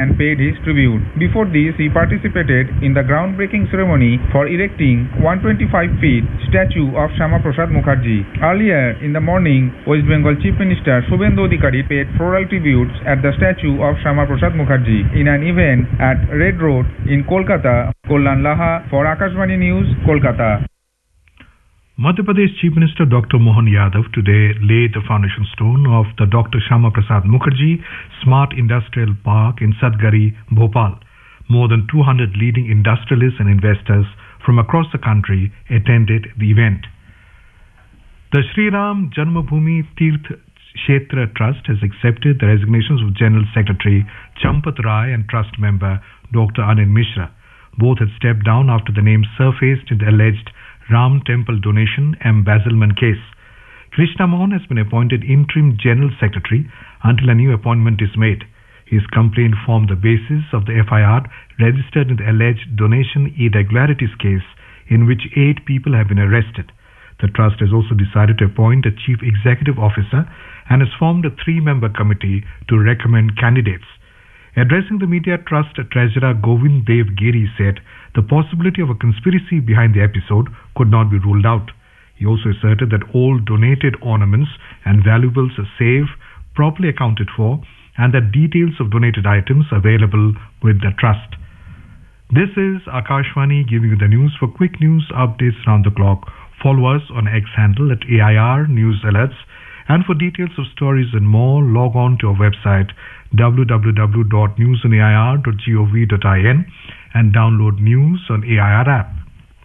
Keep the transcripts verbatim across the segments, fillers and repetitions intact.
and paid his tribute. Before this, he participated in the groundbreaking ceremony for erecting one hundred twenty-five feet statue of Shyama Prasad Mukherjee. Earlier in the morning, West Bengal Chief Minister Shubhendu Adhikari paid floral tributes at the statue of Shyama Prasad Mukherjee in an event at Red Road in Kolkata. Kollan Laha for Akashvani News, Kolkata. Madhya Pradesh Chief Minister Doctor Mohan Yadav today laid the foundation stone of the Doctor Shyama Prasad Mukherjee Smart Industrial Park in Sadgari, Bhopal. More than two hundred leading industrialists and investors from across the country attended the event. The Sri Ram Janmabhoomi Tirth Kshetra Trust has accepted the resignations of General Secretary Champat Rai and Trust member Doctor Anil Mishra. Both had stepped down after the names surfaced in the alleged Ram Temple donation embezzlement case. Krishna Mohan has been appointed interim General Secretary until a new appointment is made. His complaint formed the basis of the F I R registered in the alleged donation irregularities case, in which eight people have been arrested. The trust has also decided to appoint a chief executive officer and has formed a three-member committee to recommend candidates. Addressing the media, trust treasurer Govind Dev Giri said the possibility of a conspiracy behind the episode could not be ruled out. He also asserted that all donated ornaments and valuables are safe, properly accounted for, and that details of donated items are available with the trust. This is Akashvani giving you the news. For quick news updates around the clock, follow us on X handle at A I R News Alerts. And for details of stories and more, log on to our website w w w dot news on a i r dot gov dot in and download news on A I R app.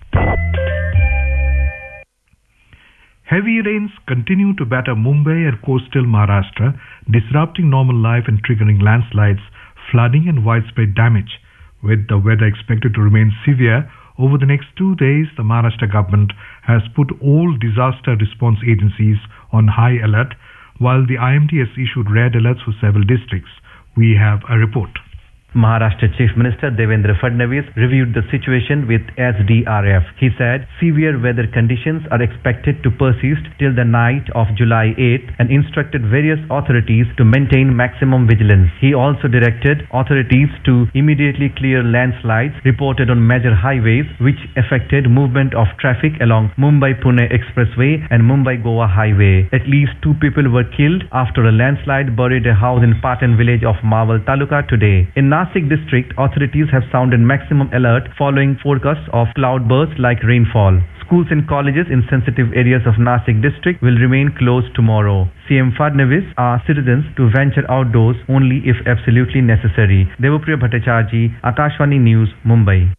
Heavy rains continue to batter Mumbai and coastal Maharashtra, disrupting normal life and triggering landslides, flooding and widespread damage. With the weather expected to remain severe over the next two days, the Maharashtra government has put all disaster response agencies on high alert, while the I M D has issued red alerts for several districts. We have a report. Maharashtra Chief Minister Devendra Fadnavis reviewed the situation with S D R F. He said severe weather conditions are expected to persist till the night of July eighth and instructed various authorities to maintain maximum vigilance. He also directed authorities to immediately clear landslides reported on major highways which affected movement of traffic along Mumbai-Pune Expressway and Mumbai-Goa Highway. At least two people were killed after a landslide buried a house in Patan village of Mawal Taluka today. In Nasik district, authorities have sounded maximum alert following forecasts of cloudbursts like rainfall. Schools and colleges in sensitive areas of Nasik district will remain closed tomorrow. C M Fadnavis asked citizens to venture outdoors only if absolutely necessary. Devapriya Bhattacharjee, Akashvani News, Mumbai.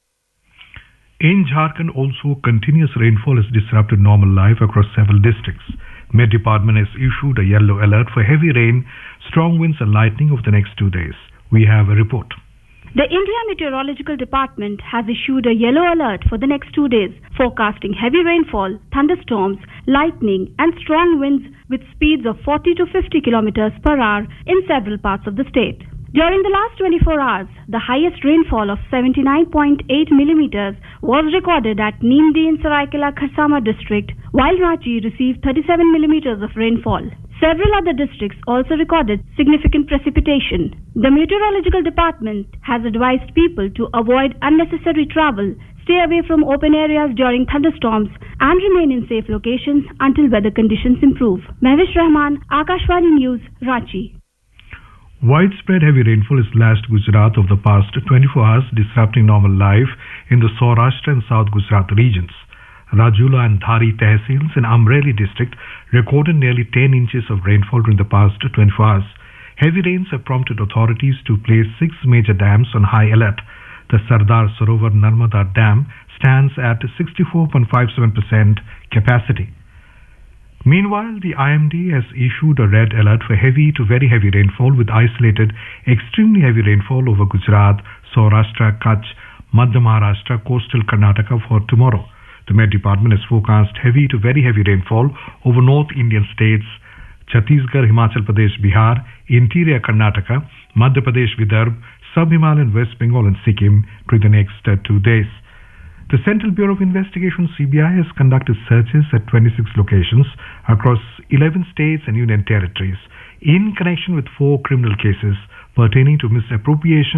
In Jharkhand, also continuous rainfall has disrupted normal life across several districts. Met Department has issued a yellow alert for heavy rain, strong winds and lightning over the next two days. We have a report. The India Meteorological Department has issued a yellow alert for the next two days, forecasting heavy rainfall, thunderstorms, lightning and strong winds with speeds of forty to fifty kilometers per hour in several parts of the state. During the last twenty-four hours, the highest rainfall of seventy-nine point eight millimeters was recorded at Nimdi in Saraikela Kharsama district, while Ranchi received thirty-seven millimeters of rainfall. Several other districts also recorded significant precipitation. The Meteorological Department has advised people to avoid unnecessary travel, stay away from open areas during thunderstorms, and remain in safe locations until weather conditions improve. Mehwish Rahman, Akashvani News, Ranchi. Widespread heavy rainfall has lashed Gujarat over the past twenty-four hours, disrupting normal life in the Saurashtra and South Gujarat regions. Rajula and Dhari Tehsils in Amreli district recorded nearly ten inches of rainfall during the past twenty-four hours. Heavy rains have prompted authorities to place six major dams on high alert. The Sardar Sarovar Narmada Dam stands at sixty-four point five seven percent capacity. Meanwhile, the I M D has issued a red alert for heavy to very heavy rainfall with isolated extremely heavy rainfall over Gujarat, Saurashtra, Kutch, Madhya Maharashtra, coastal Karnataka for tomorrow. The Met Department has forecast heavy to very heavy rainfall over North Indian states, Chhattisgarh, Himachal Pradesh, Bihar, interior Karnataka, Madhya Pradesh, Vidarbha, Sub-Himalayan West Bengal and Sikkim during the next uh, two days. The Central Bureau of Investigation C B I has conducted searches at twenty-six locations across eleven states and union territories in connection with four criminal cases pertaining to misappropriation